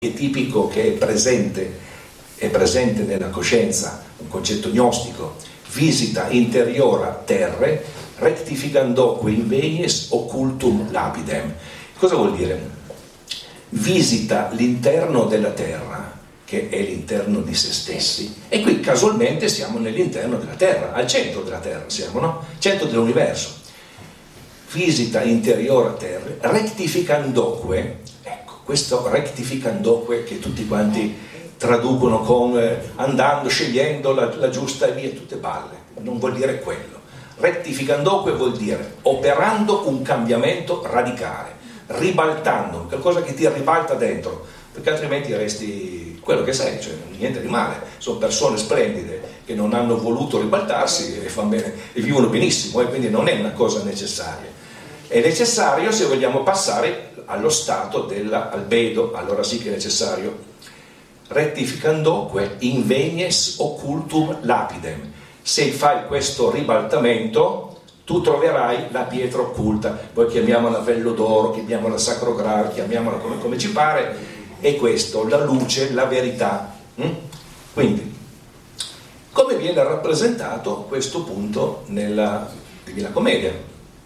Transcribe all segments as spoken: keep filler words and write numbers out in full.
è tipico che è presente, è presente nella coscienza, un concetto gnostico, visita interiora terre, rectificandoque invenies occultum lapidem. Cosa vuol dire? Visita l'interno della terra, che è l'interno di se stessi, e qui casualmente siamo nell'interno della terra, al centro della terra siamo, no? Centro dell'universo. Visita interiora terre, rectificandoque, ecco, questo rectificandoque che tutti quanti traducono con eh, andando, scegliendo la, la giusta via, tutte balle, non vuol dire quello. Rectificandoque vuol dire operando un cambiamento radicale, ribaltando, qualcosa che ti ribalta dentro, perché altrimenti resti quello che sei, cioè niente di male. Sono persone splendide che non hanno voluto ribaltarsi e fanno bene e vivono benissimo, e quindi non è una cosa necessaria. È necessario se vogliamo passare allo stato dell'albedo, allora sì che è necessario. Rettificandoque invenies occultum lapidem. Se fai questo ribaltamento, tu troverai la pietra occulta, poi chiamiamola vello d'oro, chiamiamola sacro graal, chiamiamola come, come ci pare, è questo, la luce, la verità. Quindi, come viene rappresentato questo punto nella Divina Commedia?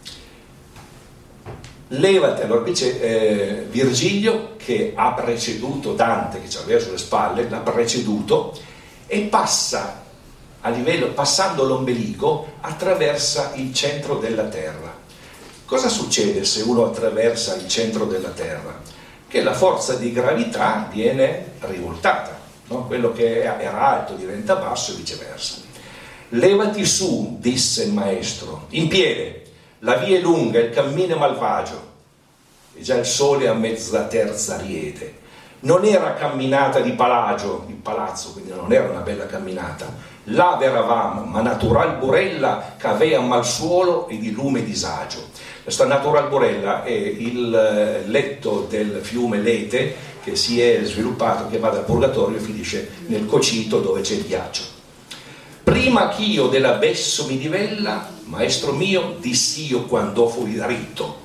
Levati, allora qui c'è eh, Virgilio che ha preceduto Dante, che ce l'aveva sulle spalle, l'ha preceduto e passa a livello, passando l'ombelico, attraversa il centro della terra. Cosa succede se uno attraversa il centro della terra? Che la forza di gravità viene rivoltata, no? Quello che era alto diventa basso e viceversa. Levati su, disse il maestro, in piede, la via è lunga, il cammino è malvagio, e già il sole a mezza terza riede. Non era camminata di palagio, il palazzo, quindi non era una bella camminata. Là veravam, ma natural burella che aveam al suolo e di lume disagio. Questa natural burella è il letto del fiume Lete che si è sviluppato, che va dal Purgatorio e finisce nel Cocito dove c'è il ghiaccio. Prima ch'io dell'abesso mi divella, maestro mio, dissi io quando fui ritto.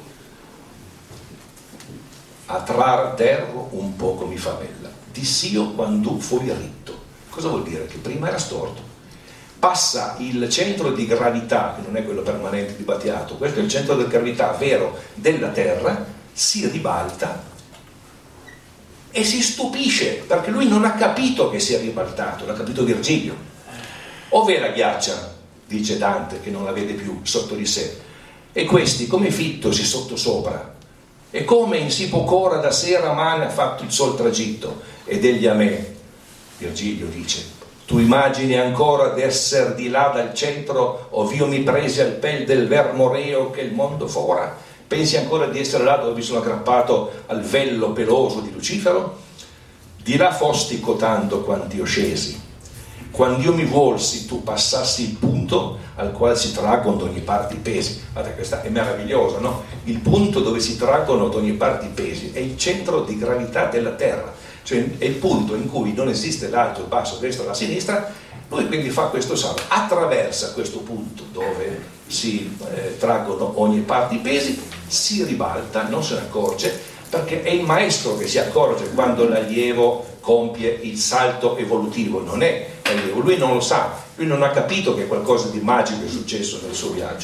A trar terro un poco mi favella. Dissi io quando fui ritto. Cosa vuol dire? Che prima era storto. Passa il centro di gravità, che non è quello permanente di Battiato, questo è il centro di gravità vero della Terra, si ribalta e si stupisce, perché lui non ha capito che si è ribaltato, l'ha capito Virgilio. Ove la ghiaccia, dice Dante, che non la vede più sotto di sé, e questi come fittosi sotto sopra, e come in si poc'ora da sera mane ha fatto il sol tragitto, ed egli a me, Virgilio dice, tu immagini ancora d'esser di là dal centro, ov'io mi presi al pel del vermoreo che il mondo fora? Pensi ancora di essere là dove mi sono aggrappato al vello peloso di Lucifero? Di là fosti cotando quant'io scesi. Quando io mi volsi, tu passassi il punto al quale si traggono da ogni parte i pesi. Guardate, questa è meravigliosa, no? Il punto dove si traggono da ogni parte i pesi è il centro di gravità della Terra, cioè è il punto in cui non esiste l'alto, il basso, il destro, la sinistra. Lui quindi fa questo salto, attraversa questo punto dove si eh, traggono ogni parte i pesi, si ribalta, non se ne accorge, perché è il maestro che si accorge quando l'allievo compie il salto evolutivo, non è l'allievo, lui non lo sa, lui non ha capito che qualcosa di magico è successo nel suo viaggio.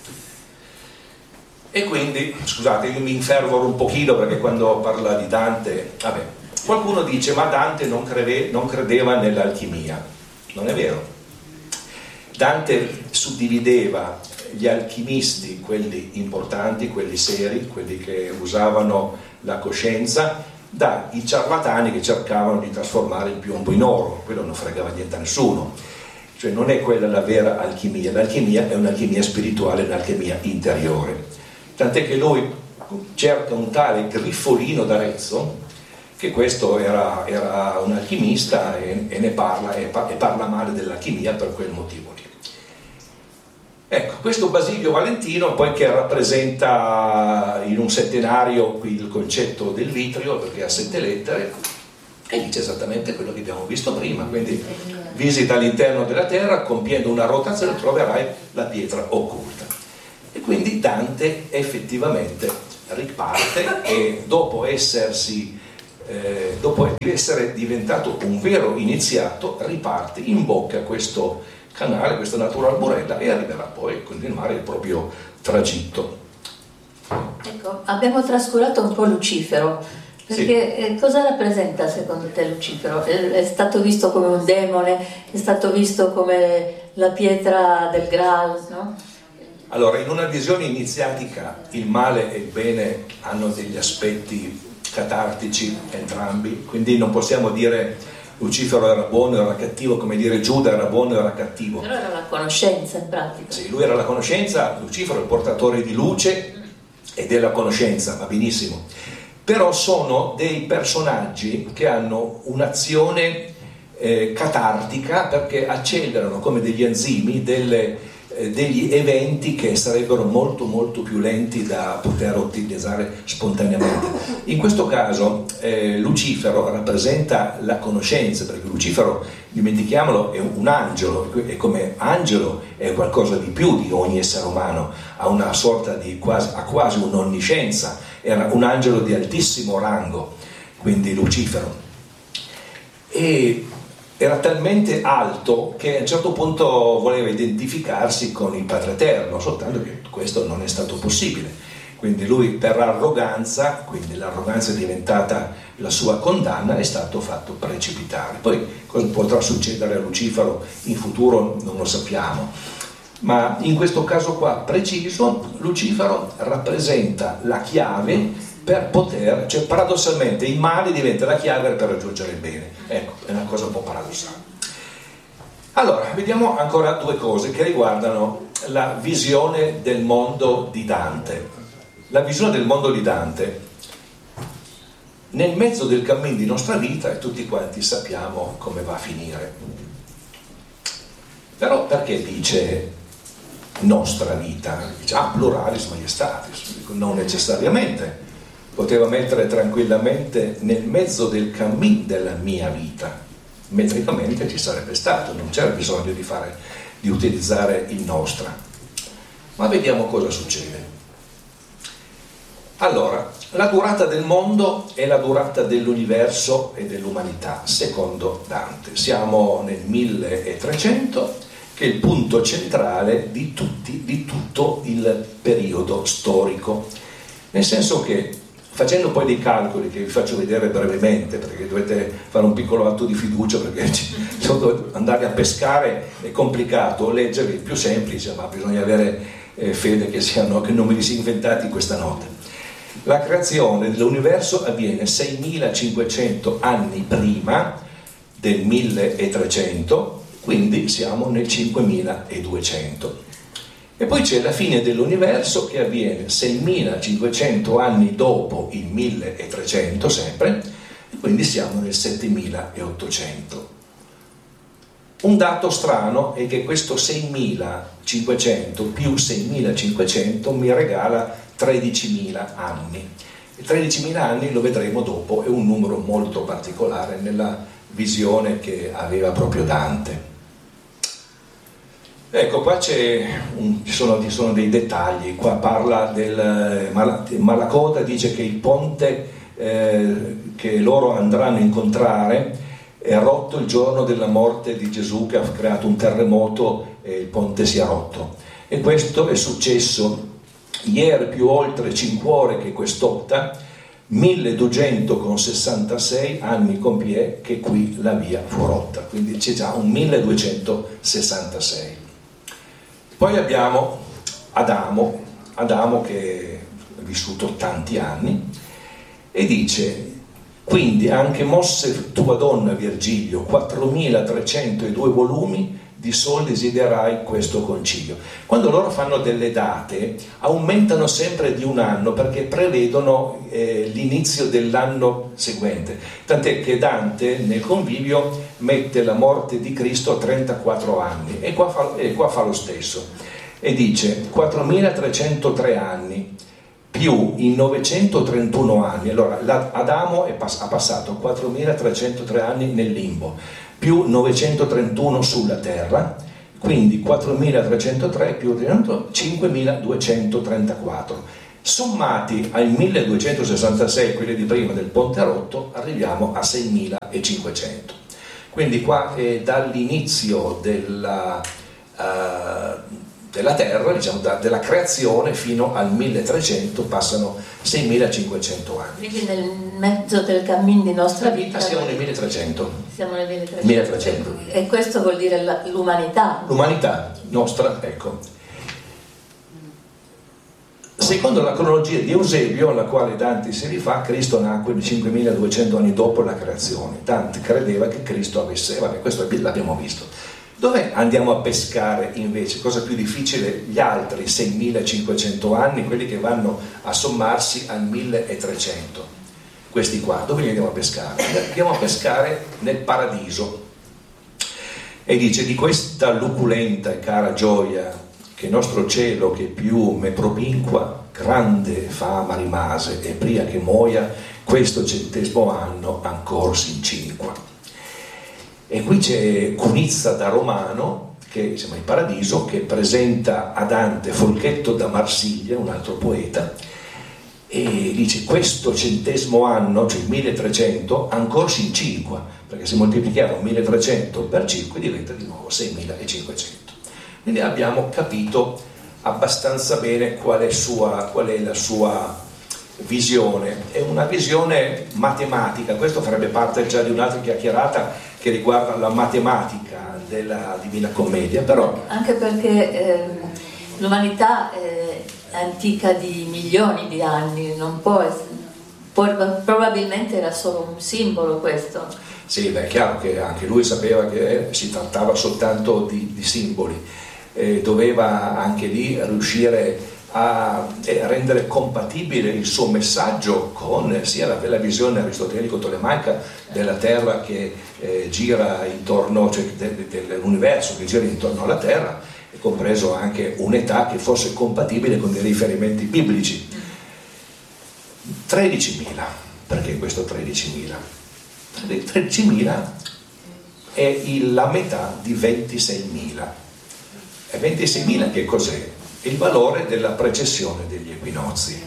E quindi, scusate, io mi infervoro un pochino perché quando parla di Dante, vabbè, qualcuno dice ma Dante non, crede, non credeva nell'alchimia. Non è vero. Dante suddivideva gli alchimisti, quelli importanti, quelli seri, quelli che usavano la coscienza, dai ciarlatani che cercavano di trasformare il piombo in oro. Quello non fregava niente a nessuno. Cioè non è quella la vera alchimia. L'alchimia è un'alchimia spirituale, un'alchimia interiore. Tant'è che lui cerca un tale Griffolino d'Arezzo, che questo era, era un alchimista e, e ne parla e, e parla male dell'alchimia per quel motivo lì. Ecco, questo Basilio Valentino poi che rappresenta in un settenario qui il concetto del vitrio, perché ha sette lettere, e dice esattamente quello che abbiamo visto prima, quindi visita l'interno della terra, compiendo una rotazione troverai la pietra occulta. E quindi Dante effettivamente riparte e dopo essersi eh, dopo essere diventato un vero iniziato, riparte in bocca a questo canale, questa natura arborella, e arriverà poi a continuare il proprio tragitto. Ecco, abbiamo trascurato un po' Lucifero, perché sì. Cosa rappresenta secondo te Lucifero? È, è stato visto come un demone, è stato visto come la pietra del Graal, no? Allora, in una visione iniziatica il male e il bene hanno degli aspetti catartici entrambi, quindi non possiamo dire Lucifero era buono, era cattivo, come dire Giuda era buono, era cattivo. Però era la conoscenza in pratica. Sì, lui era la conoscenza, Lucifero è il portatore di luce e della conoscenza, va benissimo. Però sono dei personaggi che hanno un'azione eh, catartica, perché accelerano come degli enzimi delle, eh, degli eventi che sarebbero molto molto più lenti da poter utilizzare spontaneamente. In questo caso eh, Lucifero rappresenta la conoscenza, perché Lucifero, dimentichiamolo, è un angelo, e come angelo è qualcosa di più di ogni essere umano, ha una sorta di quasi, ha quasi un'onniscienza. Era un angelo di altissimo rango, quindi Lucifero, e era talmente alto che a un certo punto voleva identificarsi con il Padre Eterno, soltanto che questo non è stato possibile. Quindi lui, per arroganza, quindi l'arroganza è diventata la sua condanna, è stato fatto precipitare. Poi cosa potrà succedere a Lucifero in futuro non lo sappiamo. Ma in questo caso qua preciso, Lucifero rappresenta la chiave per poter, cioè paradossalmente il male diventa la chiave per raggiungere il bene. Ecco, è una cosa un po' paradossale. Allora, vediamo ancora due cose che riguardano la visione del mondo di Dante. La visione del mondo di Dante, nel mezzo del cammino di nostra vita, e tutti quanti sappiamo come va a finire. Però perché dice nostra vita? Dice, ah, pluralis maiestatis, non necessariamente, poteva mettere tranquillamente nel mezzo del cammino della mia vita, metricamente ci sarebbe stato, non c'era bisogno di fare, di utilizzare il nostra. Ma vediamo cosa succede. Allora, la durata del mondo è la durata dell'universo e dell'umanità, secondo Dante. Siamo nel milletrecento, che è il punto centrale di, tutti, di tutto il periodo storico, nel senso che, facendo poi dei calcoli che vi faccio vedere brevemente, perché dovete fare un piccolo atto di fiducia, perché andare a pescare è complicato, leggerli è più semplice, ma bisogna avere eh, fede che, siano, che non me li si inventati questa notte. La creazione dell'universo avviene seimilacinquecento anni prima del milletrecento, quindi siamo nel cinquemiladuecento. E poi c'è la fine dell'universo che avviene seimilacinquecento anni dopo il milletrecento sempre, e quindi siamo nel settemilaottocento. Un dato strano è che questo seimilacinquecento più seimilacinquecento mi regala tredicimila anni. E tredicimila anni, lo vedremo dopo, è un numero molto particolare nella visione che aveva proprio Dante. Ecco, qua c'è un, ci, sono, ci sono dei dettagli. Qua parla del Malacoda, dice che il ponte eh, che loro andranno a incontrare è rotto il giorno della morte di Gesù, che ha creato un terremoto e il ponte si è rotto. E questo è successo ieri più oltre cinque che quest'otta, milleduecentosessantasei anni compie che qui la via fu rotta, quindi c'è già un milleduecentosessantasei. Poi abbiamo Adamo, Adamo che ha vissuto tanti anni, e dice: quindi anche mosse tua donna Virgilio quattromilatrecentodue volumi di sol desiderai questo concilio. Quando loro fanno delle date aumentano sempre di un anno, perché prevedono eh, l'inizio dell'anno seguente, tant'è che Dante nel convivio mette la morte di Cristo a trentaquattro anni, e qua fa, e qua fa lo stesso, e dice quattromilatrecentotre anni più i novecentotrentuno anni. Allora Adamo è pass- ha passato quattromilatrecentotre anni nel limbo, più novecentotrentuno sulla terra, quindi quattromilatrecentotre più cinquemiladuecentotrentaquattro. Sommati al milleduecentosessantasei, quelli di prima del Ponte Rotto, arriviamo a seimilacinquecento. Quindi qua è dall'inizio della, uh, della Terra, diciamo da, della creazione, fino al milletrecento passano seimilacinquecento anni. Quindi nel mezzo del cammino di nostra vita siamo nel milletrecento. Siamo nel milletrecento. milletrecento. E questo vuol dire la, l'umanità. L'umanità nostra, ecco. Secondo la cronologia di Eusebio, alla quale Dante si rifà, Cristo nacque cinquemiladuecento anni dopo la creazione. Dante credeva che Cristo avesse, vabbè, questo l'abbiamo visto. Dove andiamo a pescare invece? Cosa più difficile? Gli altri seimilacinquecento anni, quelli che vanno a sommarsi al milletrecento. Questi qua, dove li andiamo a pescare? Andiamo a pescare nel paradiso. E dice: di questa luculenta e cara gioia, che nostro cielo che più me propinqua, grande fama rimase, e pria che muoia, questo centesimo anno ancor s'incinqua. E qui c'è Cunizza da Romano, che siamo in Paradiso, che presenta a Dante Folchetto da Marsiglia, un altro poeta, e dice: questo centesimo anno, cioè il milletrecento, ancor s'incinqua, perché se moltiplichiamo milletrecento per cinque diventa di nuovo seimilacinquecento. Quindi abbiamo capito abbastanza bene qual è, sua, qual è la sua visione. È una visione matematica, questo farebbe parte già di un'altra chiacchierata che riguarda la matematica della Divina Commedia, però... Anche perché eh, l'umanità è antica di milioni di anni, non può essere, può, probabilmente era solo un simbolo questo. Sì, beh, è chiaro che anche lui sapeva che si trattava soltanto di, di simboli. Eh, doveva anche lì riuscire a eh, rendere compatibile il suo messaggio con eh, sia la bella visione aristotelico-tolemaica della Terra che eh, gira intorno, cioè de, de, dell'universo che gira intorno alla Terra, e compreso anche un'età che fosse compatibile con dei riferimenti biblici. tredicimila, perché questo tredicimila? tredicimila è il, la metà di ventiseimila. E ventiseimila che cos'è? Il valore della precessione degli equinozi.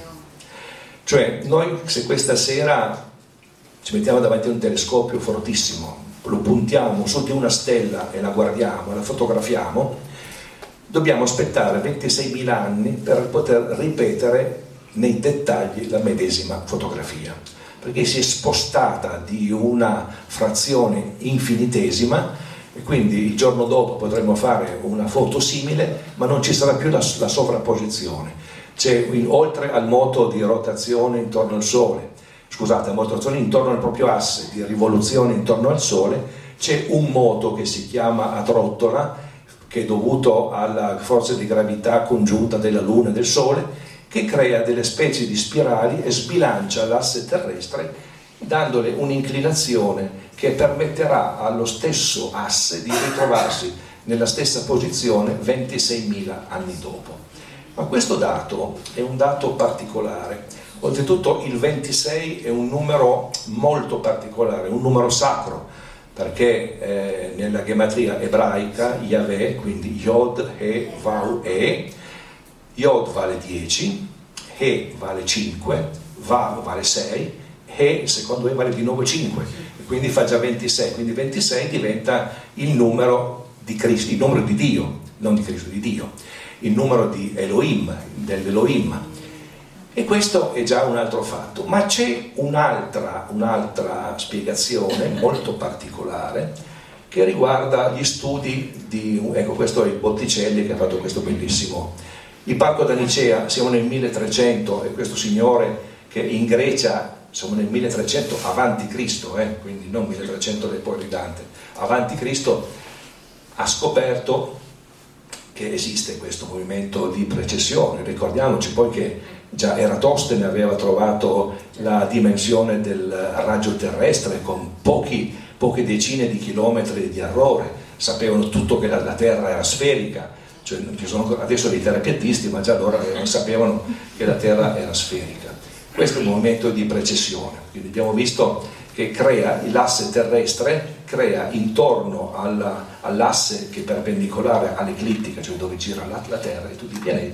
Cioè noi, se questa sera ci mettiamo davanti a un telescopio fortissimo, lo puntiamo su di una stella e la guardiamo, la fotografiamo, dobbiamo aspettare ventiseimila anni per poter ripetere nei dettagli la medesima fotografia, perché si è spostata di una frazione infinitesima, e quindi il giorno dopo potremo fare una foto simile, ma non ci sarà più la, la sovrapposizione. C'è, oltre al moto di rotazione intorno al Sole, scusate, la rotazione intorno al proprio asse di rivoluzione intorno al Sole, c'è un moto che si chiama a trottola, che è dovuto alla forza di gravità congiunta della Luna e del Sole, che crea delle specie di spirali e sbilancia l'asse terrestre, dandole un'inclinazione che permetterà allo stesso asse di ritrovarsi nella stessa posizione ventiseimila anni dopo. Ma questo dato è un dato particolare. Oltretutto il ventisei è un numero molto particolare, un numero sacro, perché eh, nella gematria ebraica Yahweh, quindi Yod, He, Vau, E, Yod vale dieci, He vale cinque, Vav vale sei, He secondo E vale di nuovo cinque, quindi fa già ventisei, quindi ventisei diventa il numero di Cristo, il numero di Dio, non di Cristo, di Dio, il numero di Elohim, dell'Elohim. E questo è già un altro fatto, ma c'è un'altra, un'altra spiegazione molto particolare che riguarda gli studi di, ecco, questo è il Botticelli che ha fatto questo bellissimo, il Parco da Nicea. Siamo nel milletrecento e questo signore che in Grecia, siamo nel milletrecento avanti Cristo, eh, quindi non milletrecento del poi di Dante, avanti Cristo, ha scoperto che esiste questo movimento di precessione. Ricordiamoci poi che già Eratostene aveva trovato la dimensione del raggio terrestre con pochi, poche decine di chilometri di errore, sapevano tutto che la, la Terra era sferica, cioè, ci sono adesso dei terapeutisti, ma già allora sapevano che la Terra era sferica. Questo è un movimento di precessione, quindi abbiamo visto che crea l'asse terrestre, crea intorno alla, all'asse che è perpendicolare all'eclittica, cioè dove gira la, la Terra e tutti i pianeti,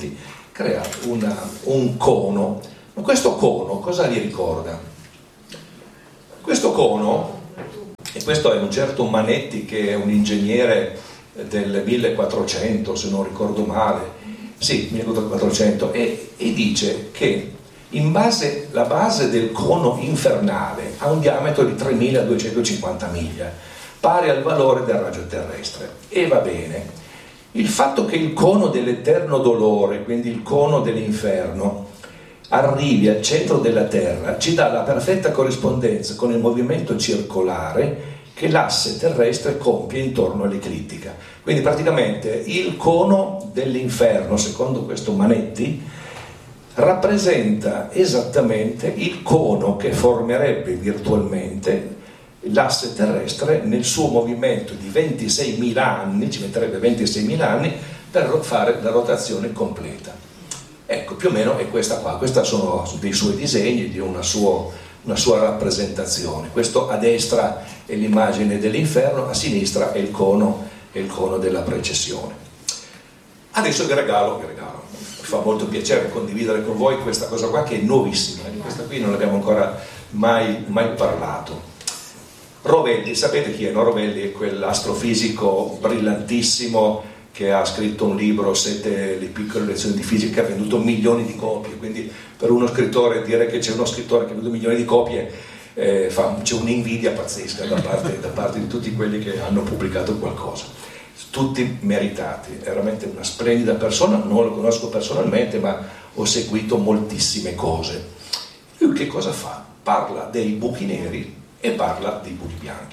crea una, un cono. Ma questo cono cosa gli ricorda? Questo cono, e questo è un certo Manetti, che è un ingegnere del millequattrocento, se non ricordo male, sì, millequattrocento, e, e dice che in base, la base del cono infernale ha un diametro di tremiladuecentocinquanta miglia, pari al valore del raggio terrestre. E va bene. Il fatto che il cono dell'eterno dolore, quindi il cono dell'inferno, arrivi al centro della Terra, ci dà la perfetta corrispondenza con il movimento circolare che l'asse terrestre compie intorno all'eclittica. Quindi praticamente il cono dell'inferno, secondo questo Manetti, rappresenta esattamente il cono che formerebbe virtualmente l'asse terrestre nel suo movimento di ventiseimila anni, ci metterebbe ventiseimila anni per fare la rotazione completa. Ecco, più o meno è questa qua, questi sono dei suoi disegni, di una, suo, una sua rappresentazione. Questo a destra è l'immagine dell'inferno, a sinistra è il cono, è il cono della precessione. Adesso vi regalo, vi regalo, mi fa molto piacere condividere con voi questa cosa qua che è nuovissima, di questa qui non abbiamo ancora mai, mai parlato. Rovelli, sapete chi è? No? Rovelli è quell'astrofisico brillantissimo che ha scritto un libro, Sette le piccole lezioni di fisica, ha venduto milioni di copie, quindi per uno scrittore dire che c'è uno scrittore che ha venduto milioni di copie, eh, fa, c'è un'invidia pazzesca da parte, da parte di tutti quelli che hanno pubblicato qualcosa, tutti meritati, è veramente una splendida persona, non lo conosco personalmente ma ho seguito moltissime cose. Lui che cosa fa? Parla dei buchi neri e parla dei buchi bianchi.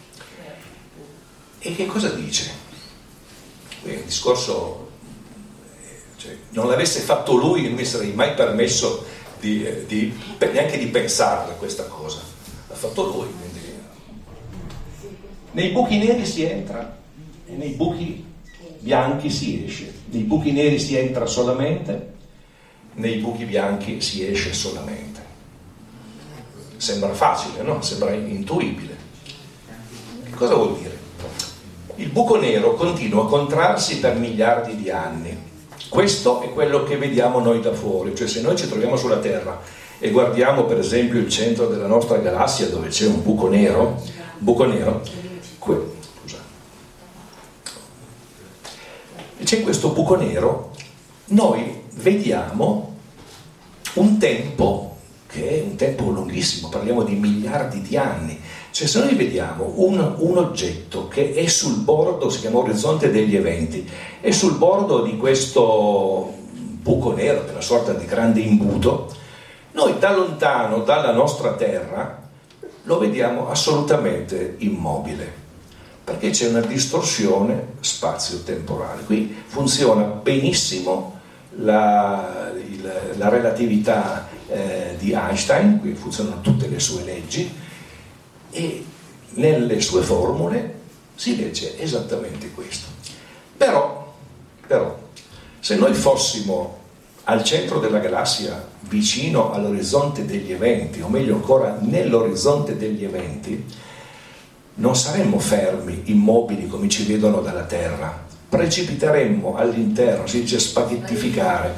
E che cosa dice? Il discorso, cioè, non l'avesse fatto lui, non mi sarei mai permesso di, di, neanche di pensarla questa cosa. L'ha fatto lui. Quindi. Nei buchi neri si entra e nei buchi bianchi si esce. Nei buchi neri si entra solamente, nei buchi bianchi si esce solamente. Sembra facile, no? Sembra intuibile. Che cosa vuol dire? Il buco nero continua a contrarsi per miliardi di anni. Questo è quello che vediamo noi da fuori, cioè se noi ci troviamo sulla Terra e guardiamo per esempio il centro della nostra galassia dove c'è un buco nero, buco nero, que- scusa, e c'è questo buco nero, noi vediamo un tempo che è un tempo lunghissimo, parliamo di miliardi di anni. Cioè se noi vediamo un, un oggetto che è sul bordo, si chiama orizzonte degli eventi, è sul bordo di questo buco nero, che è una sorta di grande imbuto, noi da lontano, dalla nostra Terra, lo vediamo assolutamente immobile, perché c'è una distorsione spazio-temporale. Qui funziona benissimo la, il, la relatività eh, di Einstein, qui funzionano tutte le sue leggi, e nelle sue formule si legge esattamente questo. Però, però, se noi fossimo al centro della galassia, vicino all'orizzonte degli eventi, o meglio ancora nell'orizzonte degli eventi, non saremmo fermi, immobili come ci vedono dalla Terra, precipiteremmo all'interno, si dice spaghettificare,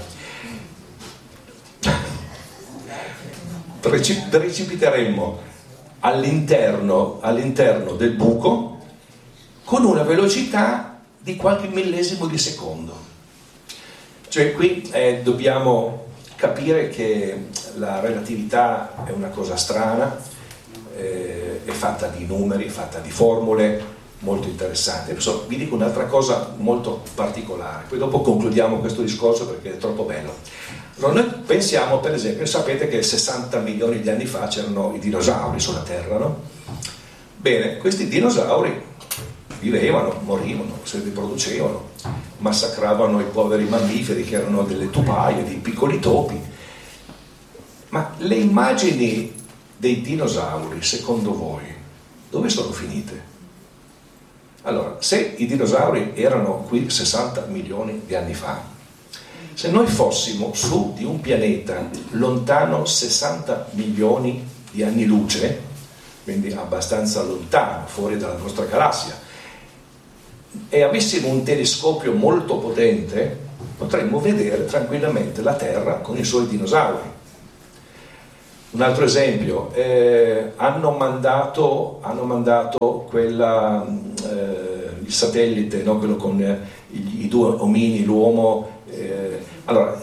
precipiteremmo all'interno, all'interno del buco con una velocità di qualche millesimo di secondo. Cioè qui eh, dobbiamo capire che la relatività è una cosa strana, eh, è fatta di numeri, è fatta di formule molto interessanti. Adesso vi dico un'altra cosa molto particolare, poi dopo concludiamo questo discorso perché è troppo bello. Allora, noi pensiamo, per esempio, sapete che sessanta milioni di anni fa c'erano i dinosauri sulla Terra, no? Bene, questi dinosauri vivevano, morivano, si riproducevano, massacravano i poveri mammiferi che erano delle tupaie, dei piccoli topi. Ma le immagini dei dinosauri, secondo voi, dove sono finite? Allora, se i dinosauri erano qui sessanta milioni di anni fa, se noi fossimo su di un pianeta lontano sessanta milioni di anni luce, quindi abbastanza lontano, fuori dalla nostra galassia, e avessimo un telescopio molto potente, potremmo vedere tranquillamente la Terra con i suoi dinosauri. Un altro esempio, eh, hanno mandato, hanno mandato quella, eh, il satellite, no? Quello con eh, i, i due omini, l'uomo. Eh, allora,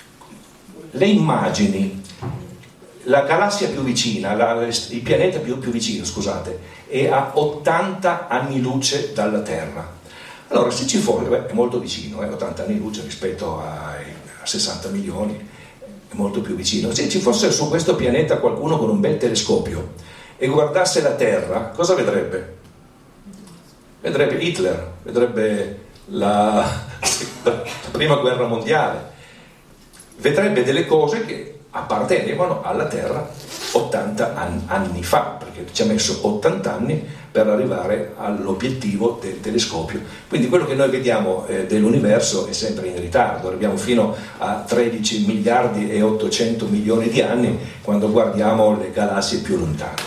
le immagini, la galassia più vicina, la, il pianeta più, più vicino, scusate, è a ottanta anni luce dalla Terra. Allora, se ci fosse, beh, è molto vicino, eh, ottanta anni luce rispetto ai, a sessanta milioni, è molto più vicino. Se ci fosse su questo pianeta qualcuno con un bel telescopio e guardasse la Terra, cosa vedrebbe? Vedrebbe Hitler, vedrebbe la, la prima guerra mondiale, vedrebbe delle cose che appartenevano alla Terra ottanta anni fa, perché ci ha messo ottanta anni per arrivare all'obiettivo del telescopio. Quindi quello che noi vediamo eh, dell'universo è sempre in ritardo, arriviamo fino a tredici miliardi e ottocento milioni di anni quando guardiamo le galassie più lontane.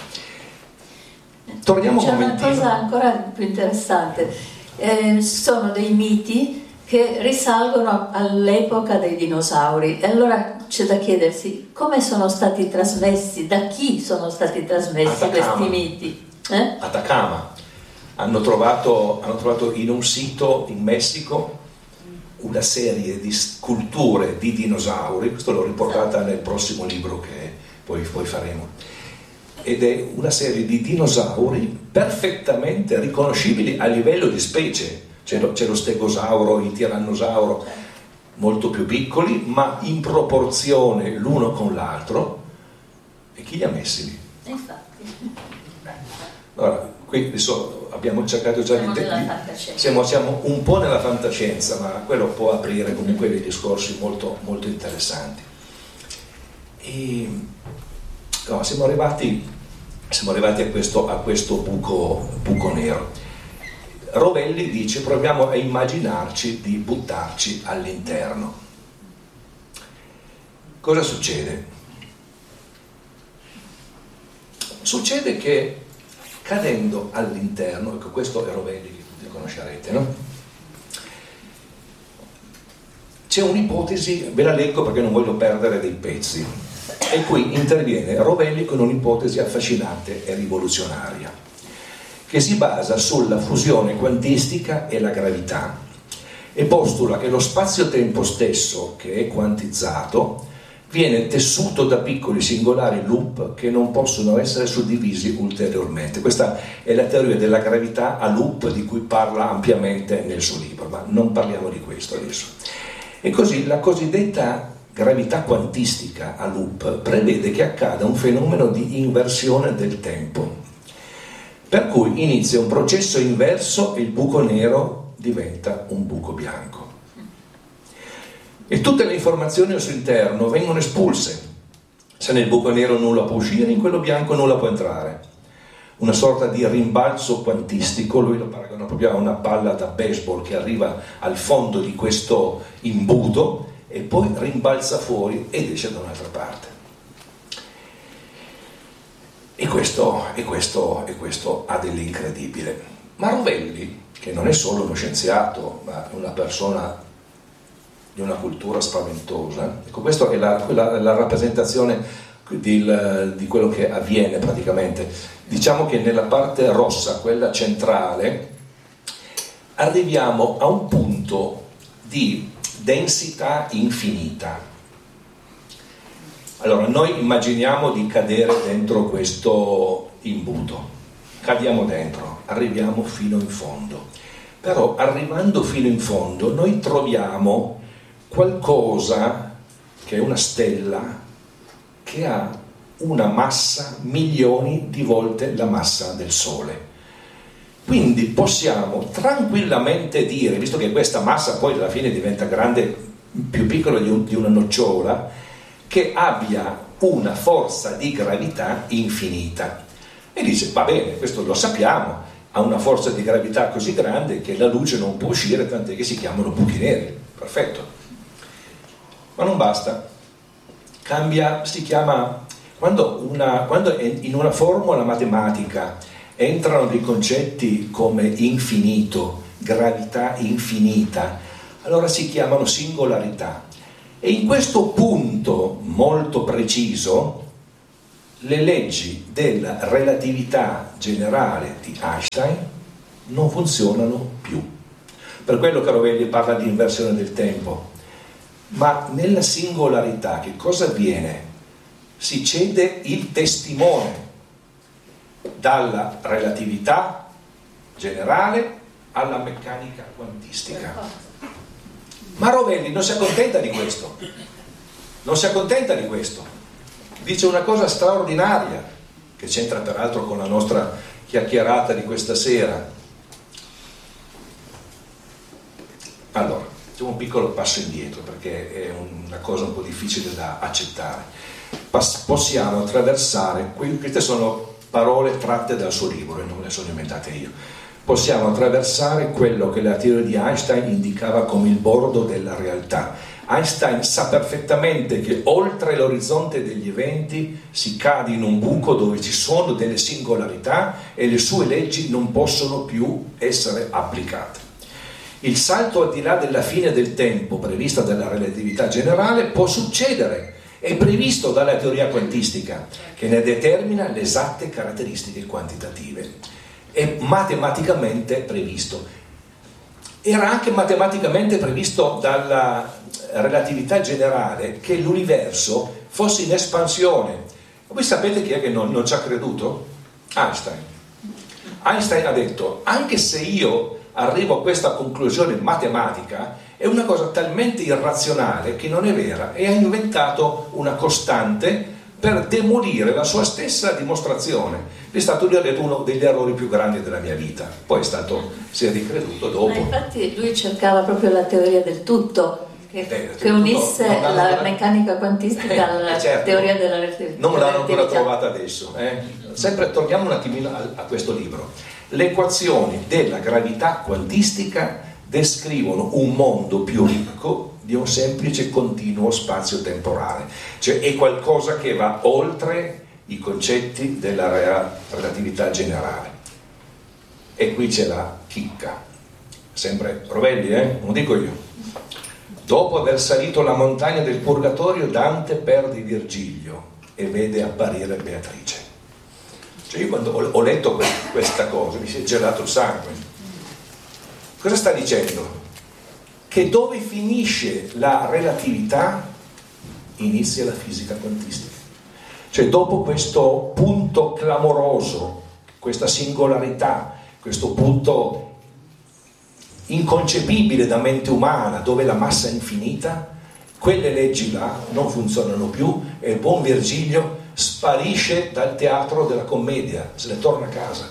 Torniamo C'è un una momentino. cosa ancora più interessante, eh, sono dei miti che risalgono all'epoca dei dinosauri, e allora c'è da chiedersi come sono stati trasmessi, da chi sono stati trasmessi Atacama. questi miti. Eh? Atacama. Hanno trovato, hanno trovato in un sito in Messico una serie di sculture di dinosauri, questo l'ho riportata nel prossimo libro che poi, poi faremo, ed è una serie di dinosauri perfettamente riconoscibili a livello di specie. C'è lo, c'è lo stegosauro, il tirannosauro, molto più piccoli, ma in proporzione l'uno con l'altro. E chi li ha messi lì? Infatti. Allora, qui adesso abbiamo cercato già Siamo di, nella di fantascienza. siamo, siamo un po' nella fantascienza, ma quello può aprire comunque dei discorsi molto, molto interessanti. E, no, siamo arrivati, siamo arrivati a questo, a questo buco, buco nero. Rovelli dice: proviamo a immaginarci di buttarci all'interno. Cosa succede? Succede che cadendo all'interno, ecco, questo è Rovelli che tutti conoscerete, no? C'è un'ipotesi, ve la leggo perché non voglio perdere dei pezzi, e qui interviene Rovelli con un'ipotesi affascinante e rivoluzionaria, che si basa sulla fusione quantistica e la gravità, e postula che lo spazio-tempo stesso, che è quantizzato, viene tessuto da piccoli singolari loop che non possono essere suddivisi ulteriormente. Questa è la teoria della gravità a loop di cui parla ampiamente nel suo libro, ma non parliamo di questo adesso. E così la cosiddetta gravità quantistica a loop prevede che accada un fenomeno di inversione del tempo, per cui inizia un processo inverso e il buco nero diventa un buco bianco. E tutte le informazioni al suo interno vengono espulse. Se nel buco nero nulla può uscire, in quello bianco nulla può entrare. Una sorta di rimbalzo quantistico, lui lo paragona proprio a una palla da baseball che arriva al fondo di questo imbuto e poi rimbalza fuori ed esce da un'altra parte. E questo, e questo, e questo ha dell'incredibile. Ma Rovelli, che non è solo uno scienziato, ma una persona di una cultura spaventosa, ecco, questa è la, la, la rappresentazione di, di quello che avviene praticamente. Diciamo che nella parte rossa, quella centrale, arriviamo a un punto di densità infinita. Allora, noi immaginiamo di cadere dentro questo imbuto, cadiamo dentro, arriviamo fino in fondo, però arrivando fino in fondo noi troviamo qualcosa che è una stella che ha una massa milioni di volte la massa del Sole. Quindi possiamo tranquillamente dire, visto che questa massa poi alla fine diventa grande, più piccola di, un, di una nocciola, che abbia una forza di gravità infinita. E dice, va bene, questo lo sappiamo, ha una forza di gravità così grande che la luce non può uscire, tant'è che si chiamano buchi neri. Perfetto. Ma non basta, cambia, si chiama, quando, una, quando in una formula matematica entrano dei concetti come infinito, gravità infinita, allora si chiamano singolarità. E in questo punto molto preciso le leggi della relatività generale di Einstein non funzionano più. Per quello che Rovelli parla di inversione del tempo. Ma nella singolarità che cosa avviene? Si cede il testimone dalla relatività generale alla meccanica quantistica. Ma Rovelli non si accontenta di questo, non si accontenta di questo, dice una cosa straordinaria, che c'entra peraltro con la nostra chiacchierata di questa sera. Allora, facciamo un piccolo passo indietro, perché è una cosa un po' difficile da accettare. Pass- possiamo attraversare, queste sono parole tratte dal suo libro e non le sono inventate io. Possiamo attraversare quello che la teoria di Einstein indicava come il bordo della realtà. Einstein sa perfettamente che oltre l'orizzonte degli eventi si cade in un buco dove ci sono delle singolarità e le sue leggi non possono più essere applicate. Il salto al di là della fine del tempo prevista dalla relatività generale può succedere, è previsto dalla teoria quantistica, che ne determina le esatte caratteristiche quantitative. È matematicamente previsto. Era anche matematicamente previsto dalla relatività generale che l'universo fosse in espansione. Voi sapete chi è che non, non ci ha creduto? Einstein. Einstein ha detto: anche se io arrivo a questa conclusione matematica, è una cosa talmente irrazionale che non è vera, e ha inventato una costante per demolire la sua stessa dimostrazione. È stato uno degli errori più grandi della mia vita. Poi è stato, si è ricreduto dopo. Ma infatti lui cercava proprio la teoria del tutto, che, eh, che unisse la ancora... meccanica quantistica eh, alla certo, teoria della relatività. Non l'hanno ancora trovata adesso. Eh. Sempre torniamo un attimino a, a questo libro. Le equazioni della gravità quantistica descrivono un mondo più ricco di un semplice continuo spazio-temporale, cioè è qualcosa che va oltre i concetti della relatività generale. E qui c'è la chicca, sempre Rovelli, eh? Non dico io. Dopo aver salito la montagna del Purgatorio, Dante perde Virgilio e vede apparire Beatrice. Cioè io quando ho letto questa cosa mi si è gelato il sangue. Cosa sta dicendo? Che dove finisce la relatività inizia la fisica quantistica. Cioè dopo questo punto clamoroso, questa singolarità, questo punto inconcepibile da mente umana, dove la massa è infinita, quelle leggi là non funzionano più e il buon Virgilio sparisce dal teatro della commedia, se ne torna a casa.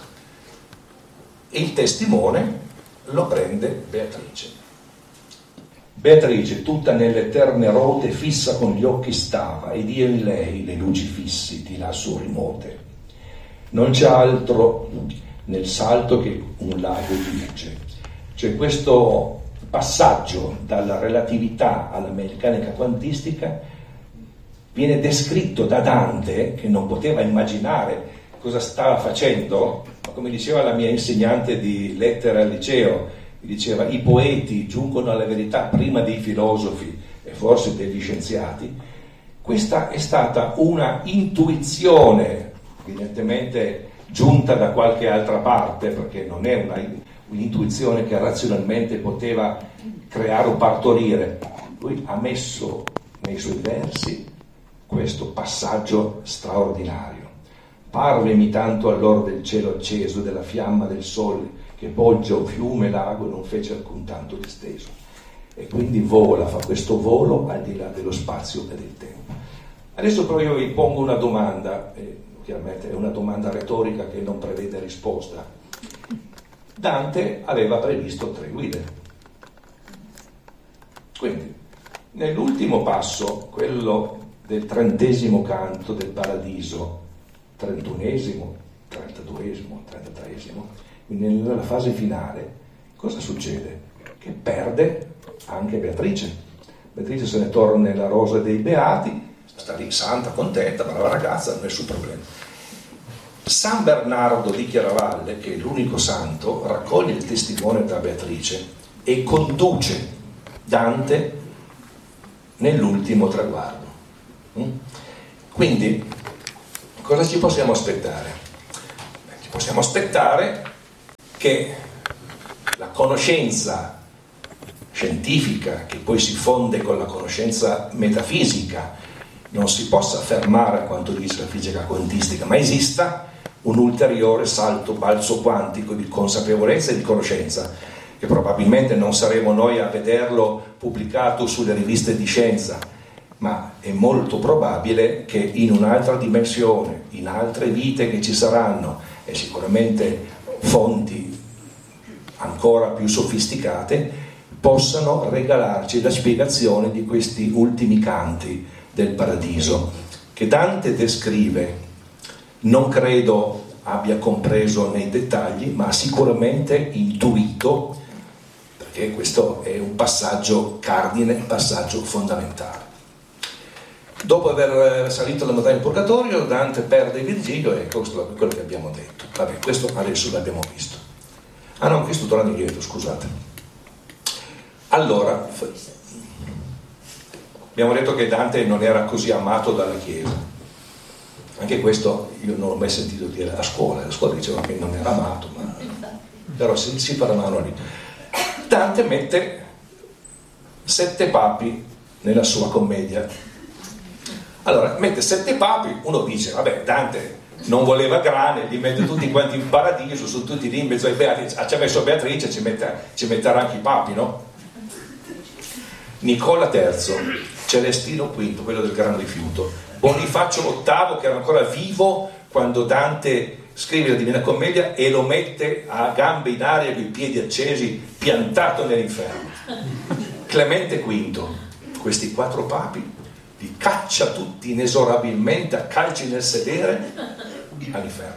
E il testimone lo prende Beatrice. Beatrice, tutta nelle eterne rote, fissa con gli occhi stava, ed io in lei le luci fissi di lassù rimote. Non c'è altro nel salto che un lago di luce. Cioè questo passaggio dalla relatività alla meccanica quantistica viene descritto da Dante, che non poteva immaginare cosa stava facendo, ma come diceva la mia insegnante di lettere al liceo, diceva: i poeti giungono alla verità prima dei filosofi e forse degli scienziati. Questa è stata una intuizione, evidentemente giunta da qualche altra parte, perché non è una, un'intuizione che razionalmente poteva creare o partorire. Lui ha messo nei suoi versi questo passaggio straordinario. Parvemi tanto all'or del cielo acceso, della fiamma del sole, che poggia un fiume, lago, non fece alcun tanto disteso. E quindi vola, fa questo volo al di là dello spazio e del tempo. Adesso però io vi pongo una domanda, eh, chiaramente è una domanda retorica che non prevede risposta. Dante aveva previsto tre guide. Quindi, nell'ultimo passo, quello del trentesimo canto del Paradiso, trentunesimo, trentaduesimo, trentatreesimo, quindi nella fase finale, cosa succede? Che perde anche Beatrice. Beatrice se ne torna nella rosa dei beati, sta lì santa, contenta, brava ragazza, nessun problema. San Bernardo di Chiaravalle, che è l'unico santo, raccoglie il testimone da Beatrice e conduce Dante nell'ultimo traguardo. Quindi cosa ci possiamo aspettare? Ci possiamo aspettare che la conoscenza scientifica, che poi si fonde con la conoscenza metafisica, non si possa fermare a quanto dice la fisica quantistica, ma esista un ulteriore salto, balzo quantico di consapevolezza e di conoscenza, che probabilmente non saremo noi a vederlo pubblicato sulle riviste di scienza, ma è molto probabile che in un'altra dimensione, in altre vite che ci saranno, e sicuramente fonti ancora più sofisticate, possano regalarci la spiegazione di questi ultimi canti del paradiso, che Dante descrive. Non credo abbia compreso nei dettagli, ma sicuramente intuito, perché questo è un passaggio cardine, un passaggio fondamentale. Dopo aver salito la montagna del Purgatorio, Dante perde Virgilio, e questo è quello che abbiamo detto. Vabbè, questo adesso l'abbiamo visto. Ah no, questo torna indietro, scusate. Allora, abbiamo detto che Dante non era così amato dalla Chiesa. Anche questo io non l'ho mai sentito dire a scuola. La scuola diceva che non era amato, ma però si, si parlavano lì. Dante mette sette papi nella sua commedia. Allora, mette sette papi, uno dice, vabbè, Dante non voleva grane, li mette tutti quanti in paradiso, sono tutti lì in mezzo ai beati, ci ha messo Beatrice, ci, mette, ci metterà anche i papi, no? Nicola terzo, Celestino quinto, quello del gran rifiuto, Bonifacio ottavo, che era ancora vivo quando Dante scrive la Divina Commedia e lo mette a gambe in aria con i piedi accesi, piantato nell'inferno. Clemente quinto, questi quattro papi li caccia tutti inesorabilmente a calci nel sedere all'inferno.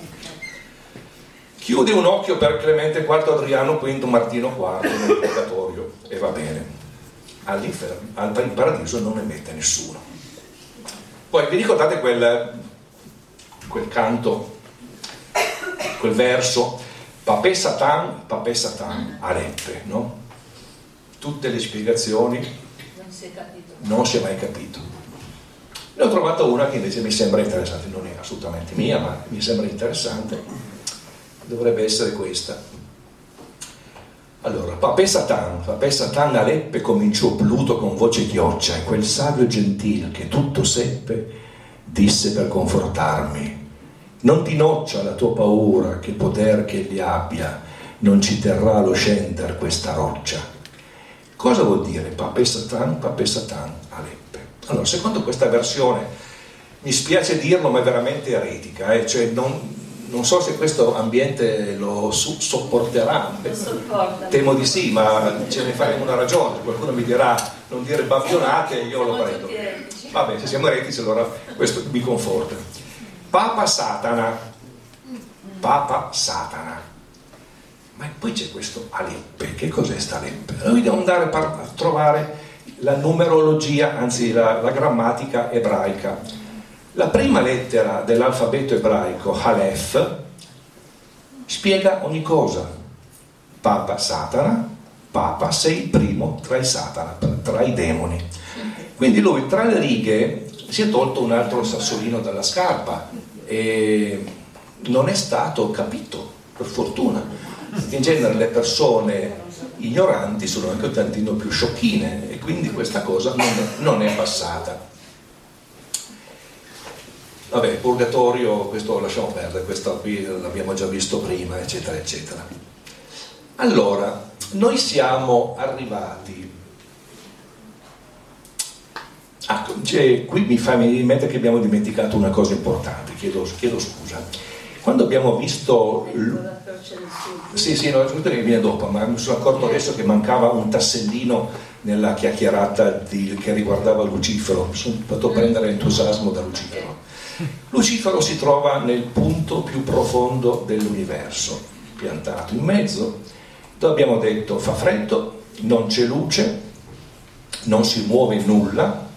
Chiude un occhio per Clemente quarto, Adriano quinto, Martino quarto nel purgatorio, e va bene. All'inferno, al in paradiso non ne mette nessuno. Poi vi ricordate quel, quel canto, quel verso, Papè Satan, Papè Satan, Aleppe, no? Tutte le spiegazioni non si è capito. Non si è mai capito. Ne ho trovato una che invece mi sembra interessante, non è assolutamente mia, ma mi sembra interessante. Dovrebbe essere questa. Allora, Papè Satan, Papè Satan Aleppe cominciò Pluto con voce chioccia, e quel savio gentil che tutto seppe disse per confortarmi: non ti noccia la tua paura, che poter che egli abbia non ci terrà lo scender questa roccia. Cosa vuol dire Papè Satan, Papè Satan Aleppe? Allora, secondo questa versione, mi spiace dirlo, ma è veramente eretica, eh? Cioè non... Non so se questo ambiente lo su- sopporterà, temo di sì, ma ce ne faremo una ragione. Qualcuno mi dirà non dire bavionate, io lo prendo. Vabbè, se siamo eretici allora questo mi conforta. Papa Satana, Papa Satana. Ma poi c'è questo Aleppe, che cos'è sta Aleppe? Allora dobbiamo andare a trovare la numerologia, anzi la, la grammatica ebraica. La prima lettera dell'alfabeto ebraico, Aleph, spiega ogni cosa. Papa Satana, Papa sei il primo tra i Satana, tra i demoni. Quindi lui tra le righe si è tolto un altro sassolino dalla scarpa e non è stato capito, per fortuna. In genere le persone ignoranti sono anche un tantino più sciocchine, e quindi questa cosa non è, non è passata. Vabbè, purgatorio, questo lo lasciamo perdere, questo qui l'abbiamo già visto prima, eccetera, eccetera. Allora, noi siamo arrivati... Ah, cioè, qui mi fa venire in mente che abbiamo dimenticato una cosa importante, chiedo, chiedo scusa. Quando abbiamo visto... L... Sì, sì, no, che viene dopo, ma mi sono accorto adesso che mancava un tassellino nella chiacchierata di, che riguardava Lucifero. Mi sono fatto prendere entusiasmo da Lucifero. Lucifero si trova nel punto più profondo dell'universo, piantato in mezzo, dove abbiamo detto fa freddo, non c'è luce, non si muove nulla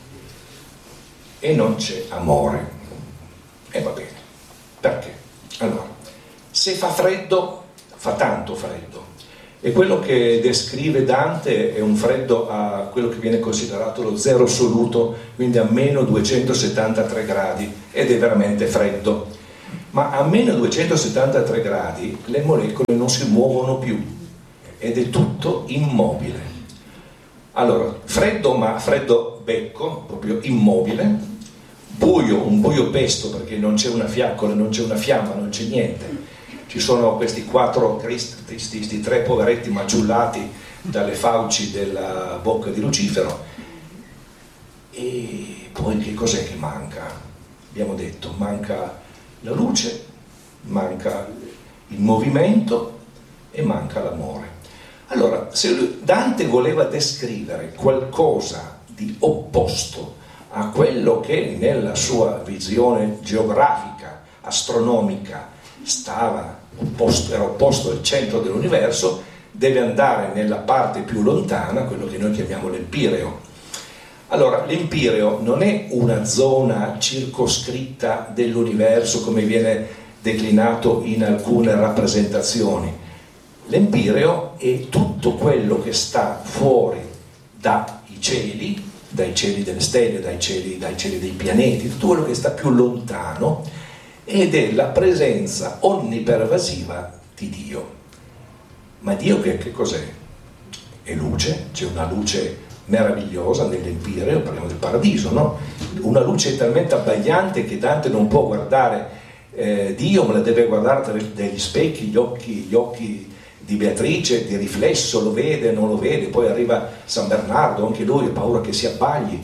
e non c'è amore. E va bene, perché? Allora, se fa freddo, fa tanto freddo, E quello che descrive Dante è un freddo a quello che viene considerato lo zero assoluto, quindi a meno duecentosettantatré gradi, ed è veramente freddo. Ma a meno duecentosettantatré gradi le molecole non si muovono più ed è tutto immobile. Allora, freddo, ma freddo becco, proprio immobile, buio, un buio pesto perché non c'è una fiaccola, non c'è una fiamma, non c'è niente. Ci sono questi quattro cristi, questi tre poveretti maciullati dalle fauci della bocca di Lucifero. E poi che cos'è che manca? Abbiamo detto, manca la luce, manca il movimento e manca l'amore. Allora, se Dante voleva descrivere qualcosa di opposto a quello che nella sua visione geografica, astronomica, stava opposto, era opposto al centro dell'universo, deve andare nella parte più lontana, quello che noi chiamiamo l'Empireo. Allora, l'Empireo non è una zona circoscritta dell'universo come viene declinato in alcune rappresentazioni. L'Empireo è tutto quello che sta fuori dai cieli, dai cieli delle stelle, dai cieli, dai cieli dei pianeti, tutto quello che sta più lontano, ed è la presenza onnipervasiva di Dio. Ma Dio che, che cos'è? È luce, c'è una luce meravigliosa nell'Empireo, parliamo del paradiso, no? Una luce talmente abbagliante che Dante non può guardare eh, Dio, ma la deve guardare attraverso degli specchi, gli occhi, gli occhi di Beatrice, di riflesso, lo vede, non lo vede, poi arriva San Bernardo, anche lui ha paura che si abbagli.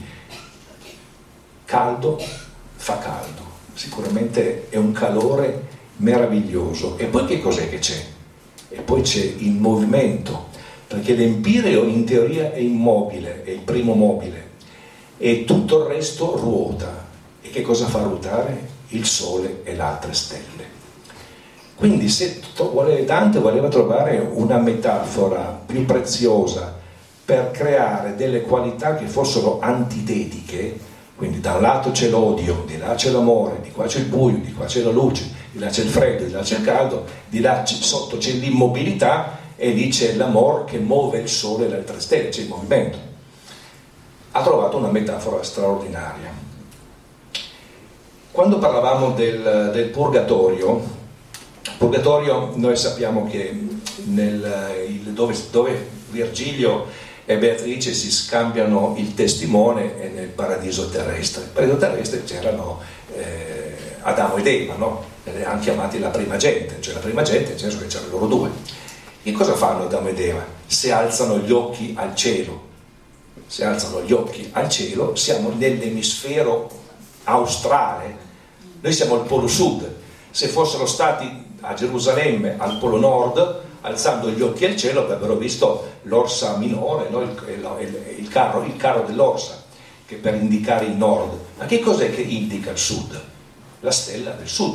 Caldo, fa caldo, sicuramente è un calore meraviglioso. E poi che cos'è che c'è? E poi c'è il movimento, perché l'Empireo in teoria è immobile, è il primo mobile, e tutto il resto ruota. E che cosa fa ruotare? Il Sole e le altre stelle. Quindi se Dante voleva trovare una metafora più preziosa per creare delle qualità che fossero antitetiche, quindi da un lato c'è l'odio, di là c'è l'amore, di qua c'è il buio, di qua c'è la luce, di là c'è il freddo, di là c'è il caldo, di là c'è, sotto c'è l'immobilità e lì c'è l'amore che muove il Sole e le altre stelle, c'è il movimento. Ha trovato una metafora straordinaria. Quando parlavamo del, del purgatorio, Purgatorio, noi sappiamo che nel, il, dove, dove Virgilio e Beatrice si scambiano il testimone è nel paradiso terrestre. Nel paradiso terrestre c'erano eh, Adamo ed Eva, no? Hanno chiamati la prima gente, cioè la prima gente nel senso che c'erano loro due. E cosa fanno Adamo ed Eva? Se alzano gli occhi al cielo, se alzano gli occhi al cielo, siamo nell'emisfero australe, noi siamo al polo sud. Se fossero stati a Gerusalemme al polo nord, alzando gli occhi al cielo avrebbero visto l'orsa minore, no? il, il, il, carro, il carro dell'orsa, che per indicare il nord. Ma che cos'è che indica il sud? La stella del sud.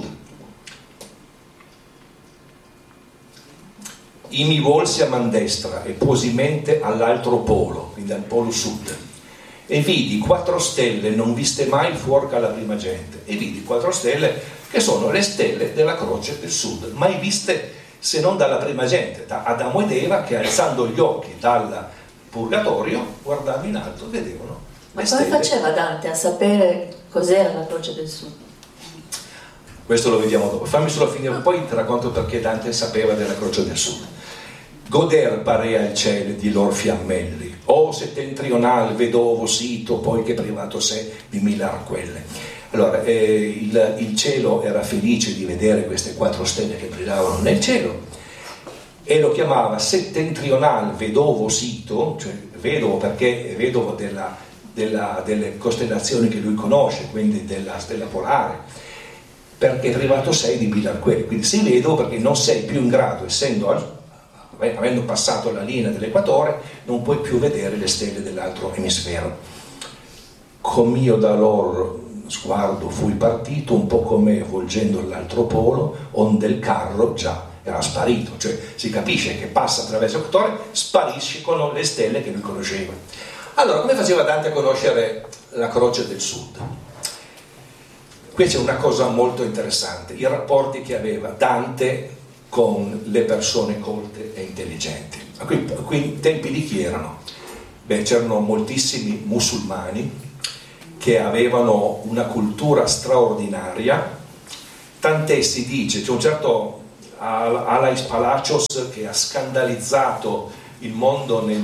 I mi volsi a man destra e posi mente all'altro polo, quindi al polo sud, e vidi quattro stelle non viste mai fuor che alla prima gente, e vidi quattro stelle che sono le stelle della croce del sud, mai viste se non dalla prima gente, da Adamo ed Eva, che alzando gli occhi dal purgatorio guardavano in alto, vedevano ma le come stelle. faceva Dante a sapere cos'era la croce del sud? Questo lo vediamo dopo, fammi solo finire, poi ti racconto perché Dante sapeva della croce del sud. Goder parea il cielo di lor fiammelli, o settentrional vedovo sito, poi che privato sé di mille arquelle. Allora, eh, il, il cielo era felice di vedere queste quattro stelle che brillavano nel cielo e lo chiamava settentrional vedovo sito, cioè vedovo perché è vedovo della, della, delle costellazioni che lui conosce, quindi della stella polare, perché privato sei di mille arquelle, quindi sei vedovo perché non sei più in grado, essendo al, avendo passato la linea dell'equatore, non puoi più vedere le stelle dell'altro emisfero. Com'io da loro sguardo fui partito, un po' come volgendo l'altro polo, onde il carro già era sparito, cioè si capisce che passa attraverso l'equatore, spariscono le stelle che lui conosceva. Allora, come faceva Dante a conoscere la croce del sud? Qui c'è una cosa molto interessante, i rapporti che aveva Dante con le persone colte e intelligenti. a quei, a quei tempi di chi erano? Beh, c'erano moltissimi musulmani che avevano una cultura straordinaria, tant'è si dice, c'è un certo Alais Palacios che ha scandalizzato il mondo nel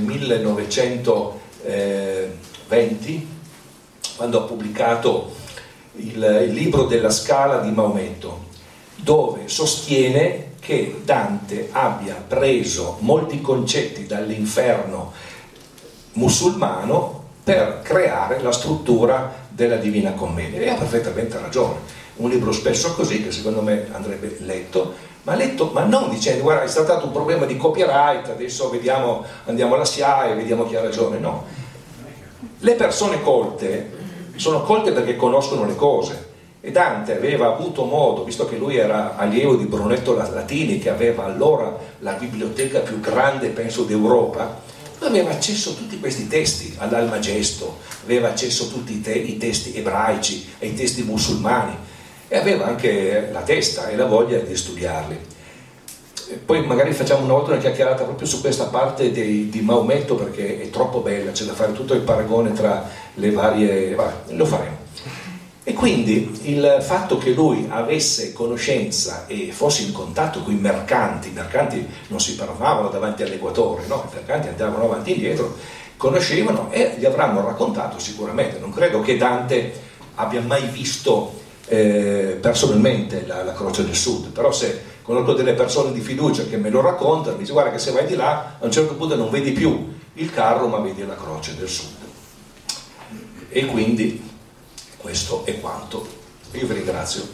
millenovecentoventi quando ha pubblicato il, il libro della Scala di Maometto, dove sostiene che Dante abbia preso molti concetti dall'inferno musulmano per creare la struttura della Divina Commedia, e ha perfettamente ragione. Un libro spesso così che secondo me andrebbe letto, ma letto ma non dicendo guarda è stato un problema di copyright, adesso vediamo, andiamo alla S I A E e vediamo chi ha ragione. No, le persone colte sono colte perché conoscono le cose, e Dante aveva avuto modo, visto che lui era allievo di Brunetto Latini, che aveva allora la biblioteca più grande penso d'Europa, lui aveva accesso a tutti questi testi, all'Almagesto, aveva accesso a tutti i, te- i testi ebraici, ai testi musulmani, e aveva anche la testa e la voglia di studiarli. E poi magari facciamo una volta una chiacchierata proprio su questa parte dei, di Maometto, perché è troppo bella, c'è da fare tutto il paragone tra le varie... Vabbè, lo faremo. E quindi il fatto che lui avesse conoscenza e fosse in contatto con i mercanti, i mercanti non si fermavano davanti all'equatore, no? I mercanti andavano avanti e indietro, conoscevano e gli avranno raccontato sicuramente. Non credo che Dante abbia mai visto eh, personalmente la, la Croce del Sud, però se conosco delle persone di fiducia che me lo raccontano, mi dice guarda che se vai di là a un certo punto non vedi più il carro ma vedi la Croce del Sud. E quindi questo è quanto. Io vi ringrazio.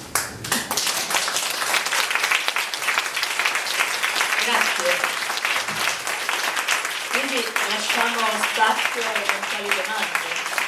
Grazie. Quindi lasciamo spazio a eventuali domande.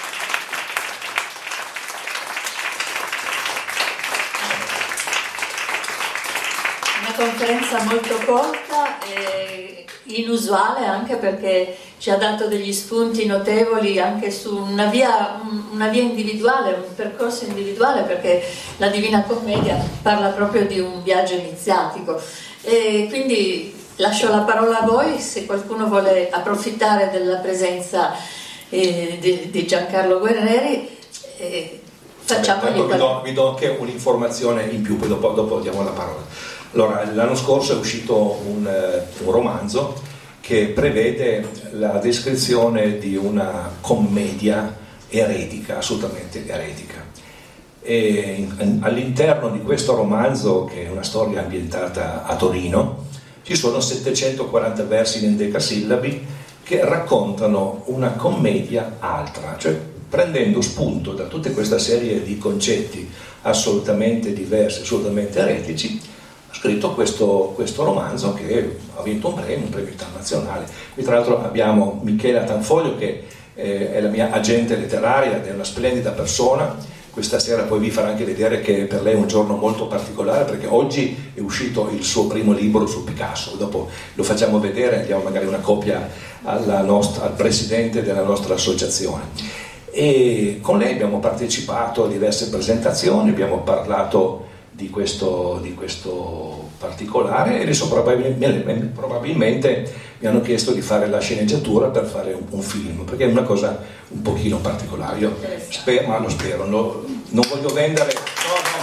Una conferenza molto corta e inusuale, anche perché ci ha dato degli spunti notevoli anche su una via, una via individuale, un percorso individuale, perché la Divina Commedia parla proprio di un viaggio iniziatico. E quindi lascio la parola a voi, se qualcuno vuole approfittare della presenza eh, di, di Giancarlo Guerrieri. Eh, facciamogli Vabbè, vi, do, vi do anche un'informazione in più, poi dopo, dopo diamo la parola. Allora, l'anno scorso è uscito un, un romanzo che prevede la descrizione di una commedia eretica, assolutamente eretica. E all'interno di questo romanzo, che è una storia ambientata a Torino, ci sono settecentoquaranta versi in endecasillabi che raccontano una commedia altra, cioè prendendo spunto da tutta questa serie di concetti assolutamente diversi, assolutamente eretici, ha scritto questo, questo romanzo che ha vinto un premio, un premio internazionale. Qui tra l'altro abbiamo Michela Tanfoglio che eh, è la mia agente letteraria ed è una splendida persona. Questa sera poi vi farà anche vedere che per lei è un giorno molto particolare, perché oggi è uscito il suo primo libro su Picasso, dopo lo facciamo vedere, diamo magari una copia alla nostra, al presidente della nostra associazione. E con lei abbiamo partecipato a diverse presentazioni, abbiamo parlato di questo, di questo particolare, e adesso probabilmente, probabilmente mi hanno chiesto di fare la sceneggiatura per fare un, un film, perché è una cosa un pochino particolare. Io spero, ma lo spero, no, non voglio vendere no, no,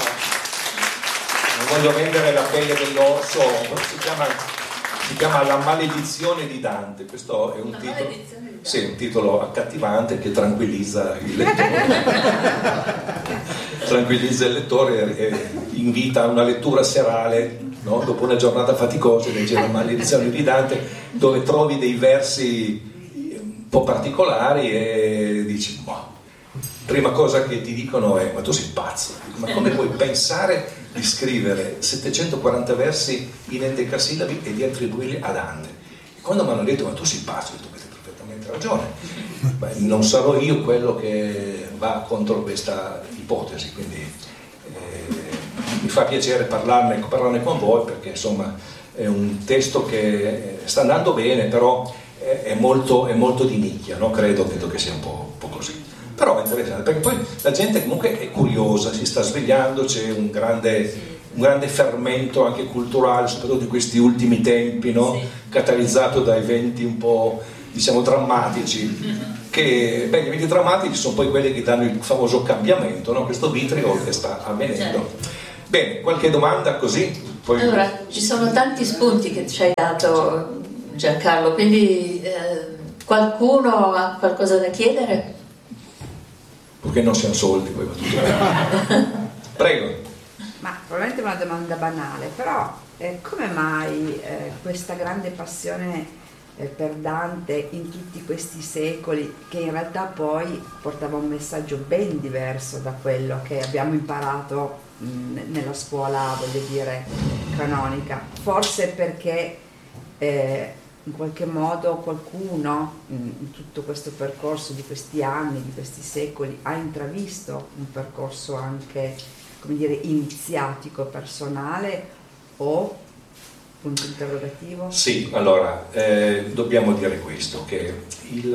ma non voglio vendere la pelle dell'orso, si chiama, si chiama La maledizione di Dante. Questo è un la titolo, sì, un titolo accattivante che tranquillizza il lettore tranquillizza il lettore e invita a una lettura serale, no? Dopo una giornata faticosa, legge La maledizione di Dante, dove trovi dei versi un po' particolari e dici, boh, prima cosa che ti dicono è, ma tu sei pazzo, ma come puoi pensare di scrivere settecentoquaranta versi in endecasillabi e di attribuirli a Dante? E quando mi hanno detto, ma tu sei pazzo, ho detto, avete perfettamente ragione. Beh, non sarò io quello che va contro questa ipotesi, quindi eh, mi fa piacere parlarne, parlarne con voi, perché insomma è un testo che sta andando bene, però è, è, molto, è molto di nicchia, no? credo, credo che sia un po', un po' così, però è interessante, perché poi la gente comunque è curiosa, si sta svegliando, c'è un grande, un grande fermento anche culturale, soprattutto di questi ultimi tempi, no? Sì. Catalizzato da eventi un po', diciamo, drammatici. Che, beh, gli eventi drammatici sono poi quelli che danno il famoso cambiamento, no? Questo vitriolo che sta avvenendo. Certo. Bene, qualche domanda così? Poi... Allora, ci sono tanti spunti che ci hai dato, Giancarlo, quindi eh, qualcuno ha qualcosa da chiedere? Perché non siano soldi, poi va tutto. Prego. Ma probabilmente è una domanda banale, però eh, come mai eh, questa grande passione eh, per Dante in tutti questi secoli, che in realtà poi portava un messaggio ben diverso da quello che abbiamo imparato mh, nella scuola, voglio dire, canonica? Forse perché eh, in qualche modo qualcuno in tutto questo percorso di questi anni, di questi secoli, ha intravisto un percorso anche, come dire, iniziatico, personale, o punto interrogativo? Sì, allora eh, dobbiamo dire questo, che il,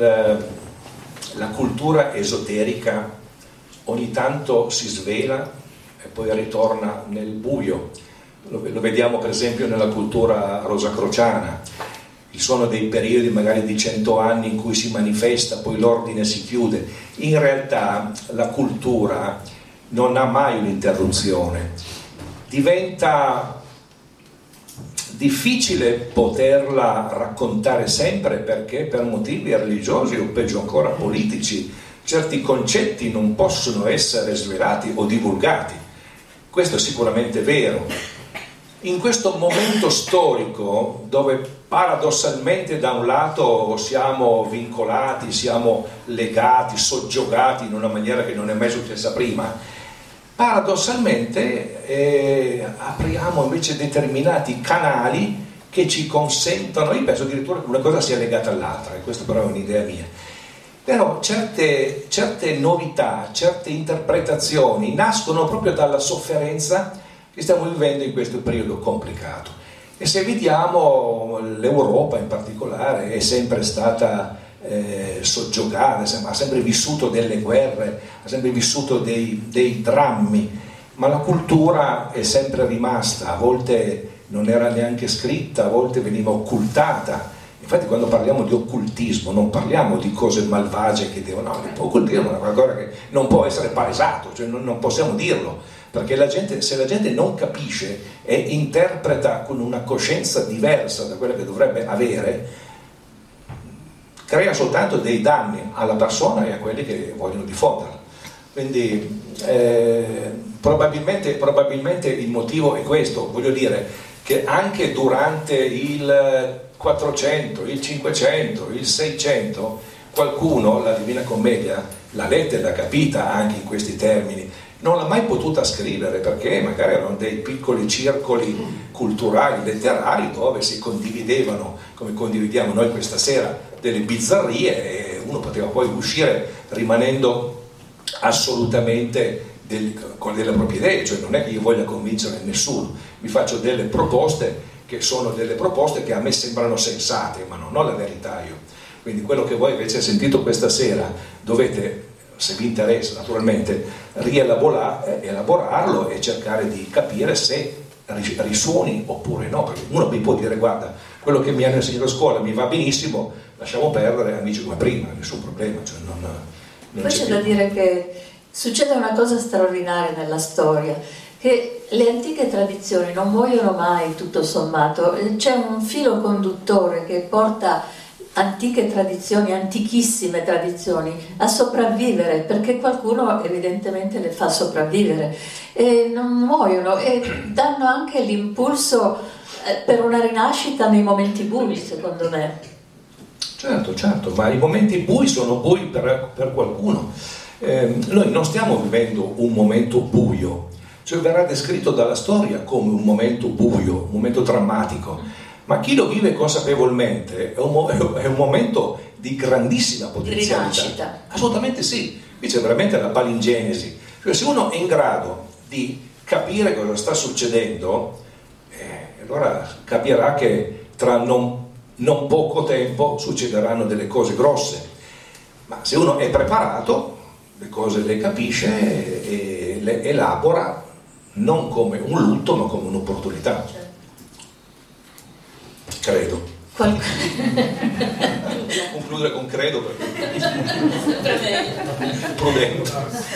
la cultura esoterica ogni tanto si svela e poi ritorna nel buio. Lo, lo vediamo per esempio nella cultura rosacrociana. Ci sono dei periodi magari di cento anni in cui si manifesta, poi l'ordine si chiude. In realtà la cultura non ha mai un'interruzione. Diventa difficile poterla raccontare sempre, perché per motivi religiosi o peggio ancora politici certi concetti non possono essere svelati o divulgati. Questo è sicuramente vero. In questo momento storico, dove paradossalmente da un lato siamo vincolati, siamo legati, soggiogati in una maniera che non è mai successa prima, paradossalmente eh, apriamo invece determinati canali che ci consentono, io penso addirittura che una cosa sia legata all'altra, e questa però è un'idea mia, però certe, certe novità, certe interpretazioni nascono proprio dalla sofferenza che stiamo vivendo in questo periodo complicato. E se vediamo, l'Europa in particolare è sempre stata eh, soggiogata, ha sempre vissuto delle guerre, ha sempre vissuto dei, dei drammi, ma la cultura è sempre rimasta, a volte non era neanche scritta, a volte veniva occultata. Infatti quando parliamo di occultismo non parliamo di cose malvagie che devono, no, occultismo è una cosa che non può essere palesato, cioè non, non possiamo dirlo, perché la gente, se la gente non capisce e interpreta con una coscienza diversa da quella che dovrebbe avere, crea soltanto dei danni alla persona e a quelli che vogliono diffonderla. Quindi eh, probabilmente, probabilmente il motivo è questo, voglio dire che anche durante il quattrocento, il cinquecento, il seicento, qualcuno la Divina Commedia l'ha letta e l'ha capita anche in questi termini. Non l'ha mai potuta scrivere perché magari erano dei piccoli circoli culturali, letterari, dove si condividevano, come condividiamo noi questa sera, delle bizzarrie, e uno poteva poi uscire rimanendo assolutamente del, con delle proprie idee, cioè non è che io voglia convincere nessuno, vi faccio delle proposte che sono delle proposte che a me sembrano sensate, ma non ho la verità io. Quindi quello che voi invece avete sentito questa sera dovete, se vi interessa naturalmente, rielaborarlo e cercare di capire se risuoni oppure no, perché uno mi può dire guarda, quello che mi hanno insegnato a scuola mi va benissimo, lasciamo perdere, amici come prima, nessun problema, cioè non, non poi c'è da dire che succede una cosa straordinaria nella storia, che le antiche tradizioni non muoiono mai tutto sommato, c'è un filo conduttore che porta antiche tradizioni, antichissime tradizioni a sopravvivere, perché qualcuno evidentemente le fa sopravvivere e non muoiono e danno anche l'impulso per una rinascita nei momenti bui, secondo me. Certo, certo, ma i momenti bui sono bui per, per qualcuno. Eh, noi non stiamo vivendo un momento buio, cioè verrà descritto dalla storia come un momento buio, un momento drammatico, ma chi lo vive consapevolmente è un, è un momento di grandissima potenzialità. Di rinascita. Assolutamente sì, qui c'è veramente la palingenesi, cioè se uno è in grado di capire cosa sta succedendo, eh, allora capirà che tra non, non poco tempo succederanno delle cose grosse, ma se uno è preparato, le cose le capisce e le elabora non come un lutto ma come un'opportunità. Certo. Credo. Qual... Concludere con credo perché prudente.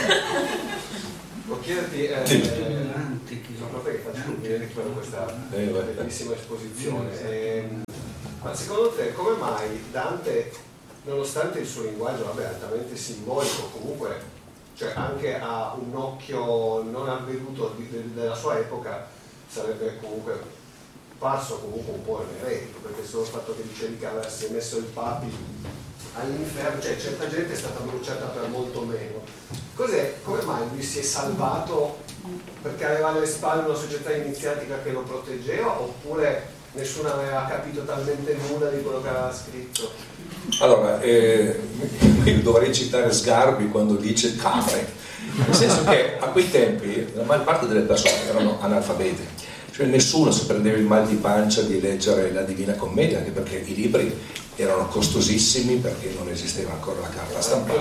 Può chiederti, eh, Sì. eh, a parte che faccio un bene per questa Eh, vai. bellissima esposizione, eh, ma secondo te come mai Dante, nonostante il suo linguaggio vabbè, altamente simbolico, comunque cioè, anche a un occhio non avveduto di, de, della sua epoca sarebbe comunque parso comunque un po' eretico, perché solo il fatto che dicevi che avessi messo il papi all'inferno, cioè certa gente è stata bruciata per molto meno. Cos'è? Come mai lui si è salvato perché aveva alle spalle una società iniziatica che lo proteggeva, oppure nessuno aveva capito talmente nulla di quello che aveva scritto? Allora, eh, io dovrei citare Sgarbi quando dice capre, nel senso che a quei tempi la maggior parte delle persone erano analfabete, cioè nessuno si prendeva il mal di pancia di leggere la Divina Commedia, anche perché i libri erano costosissimi perché non esisteva ancora la carta stampata.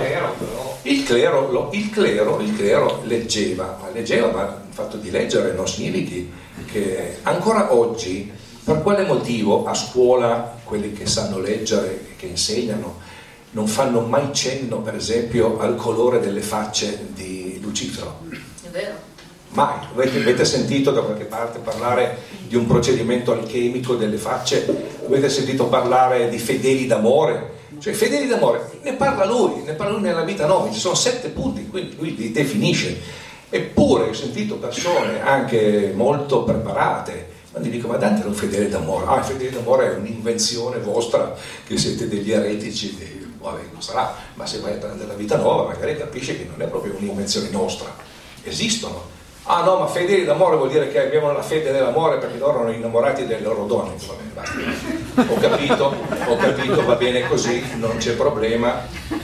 Il clero, lo, il clero, il clero leggeva, ma leggeva, ma il fatto di leggere non significa che ancora oggi, per quale motivo a scuola quelli che sanno leggere, che insegnano, non fanno mai cenno, per esempio, al colore delle facce di Lucifero? È vero. Mai. Avete, avete sentito da qualche parte parlare di un procedimento alchemico delle facce? Avete sentito parlare di fedeli d'amore? Cioè fedeli d'amore ne parla lui, ne parla lui nella vita nove, ci sono sette punti, quindi lui li definisce. Eppure ho sentito persone anche molto preparate quando dico ma Dante era un fedele d'amore. Ah, il fedele d'amore è un'invenzione vostra, che siete degli eretici, dei... vabbè, non sarà, ma se vai a prendere la vita nuova magari capisci che non è proprio un'invenzione nostra, esistono. Ah no, ma fedeli d'amore vuol dire che avevano la fede dell'amore perché loro erano innamorati delle loro donne. Va bene, basta. Ho capito, ho capito, va bene così, non c'è problema,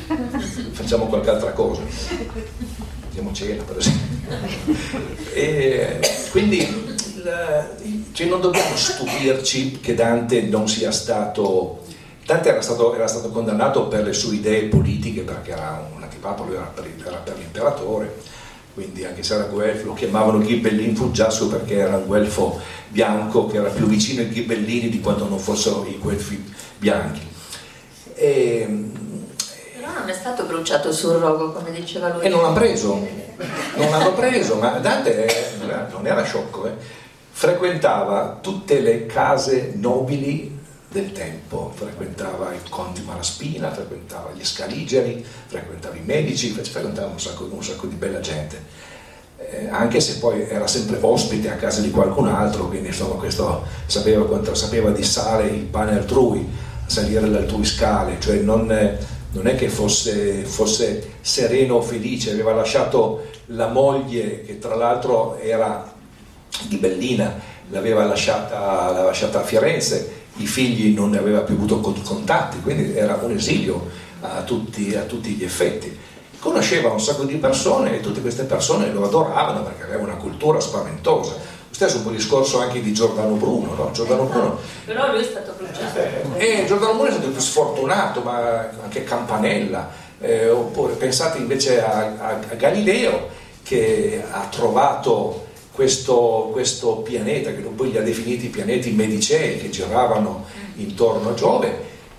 facciamo qualche altra cosa. Andiamo a cena per esempio. E quindi cioè, non dobbiamo stupirci che Dante non sia stato... Dante era stato, era stato condannato per le sue idee politiche perché era un antipapo, lui era per, era per l'imperatore. Quindi anche se era guelfo, lo chiamavano Ghibellin Fuggiasco perché era un guelfo bianco che era più vicino ai ghibellini di quanto non fossero i guelfi bianchi. E, Però non è stato bruciato sul rogo come diceva lui. e non l'hanno preso, non l'hanno preso, ma Dante non era, non era sciocco, eh. Frequentava tutte le case nobili del tempo, frequentava i conti Malaspina, frequentava gli Scaligeri, frequentava i medici, frequentava un sacco, un sacco di bella gente, eh, anche se poi era sempre ospite a casa di qualcun altro, quindi insomma questo sapeva quanto sapeva di sale il pane altrui, salire le altrui scale, cioè non, non è che fosse, fosse sereno o felice, aveva lasciato la moglie che tra l'altro era ghibellina, l'aveva lasciata, l'aveva lasciata a Firenze, i figli non ne aveva più avuto contatti, quindi era un esilio a tutti, a tutti gli effetti. Conosceva un sacco di persone e tutte queste persone lo adoravano perché aveva una cultura spaventosa. Lo stesso un po' discorso anche di Giordano Bruno, no? Giordano Bruno. Però lui è stato bruciato. E Giordano Bruno è stato più sfortunato, ma anche Campanella, eh, oppure pensate invece a, a, a Galileo che ha trovato Questo, questo pianeta, che poi li ha definiti pianeti medicei che giravano intorno a Giove,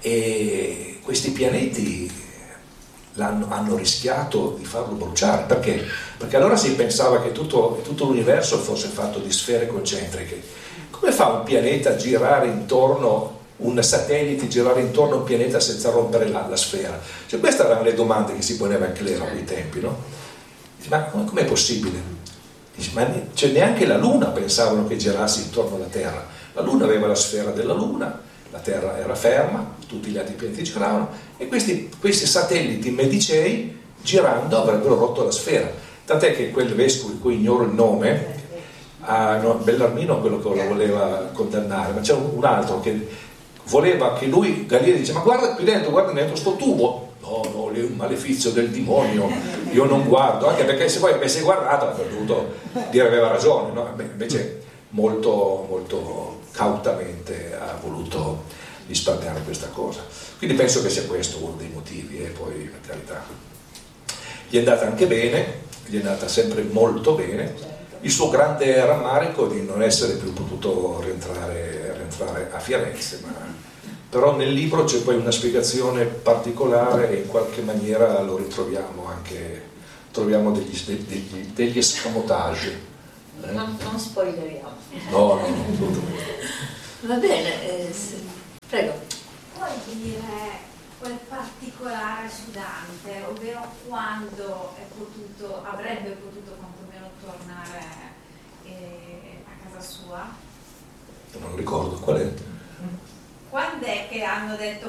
e questi pianeti l'hanno, hanno rischiato di farlo bruciare. Perché? Perché allora si pensava che tutto, tutto l'universo fosse fatto di sfere concentriche. Come fa un pianeta a girare intorno, un satellite girare intorno a un pianeta senza rompere la, la sfera? Cioè, queste erano le domande che si poneva il clero a quei tempi, no? Ma com'è possibile? Ma cioè, neanche la Luna pensavano che girasse intorno alla Terra. La Luna aveva la sfera della Luna, la Terra era ferma, tutti gli altri pianeti giravano, e questi, questi satelliti medicei girando avrebbero rotto la sfera. Tant'è che quel vescovo, di cui ignoro il nome, ah, no, Bellarmino quello che lo voleva condannare, ma c'è un, un altro che voleva che lui, Galileo dice: ma guarda qui dentro, guarda dentro sto tubo. No, no, lì è un malefizio del demonio, io non guardo, anche perché se poi avesse guardato avrebbe dovuto dire aveva ragione, no? Beh, invece molto, molto cautamente ha voluto risparmiare questa cosa. Quindi penso che sia questo uno dei motivi, e poi per carità gli è andata anche bene, gli è andata sempre molto bene, il suo grande rammarico di non essere più potuto rientrare, rientrare a Firenze, ma, però nel libro c'è poi una spiegazione particolare e in qualche maniera lo ritroviamo anche, troviamo degli, degli, degli escamotage. Eh? Non, non spoileriamo. No, no, no. Va bene, eh, sì. Prego. Puoi dire quel particolare su Dante, ovvero quando è potuto, avrebbe potuto quantomeno tornare eh, a casa sua? Non lo ricordo, qual è? Quando è che hanno detto